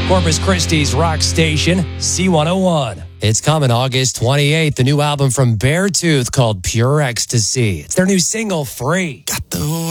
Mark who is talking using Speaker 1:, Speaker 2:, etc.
Speaker 1: Corpus Christi's rock station, C101. It's coming August 28th, the new album from Beartooth called Pure Ecstasy. It's their new single, Free.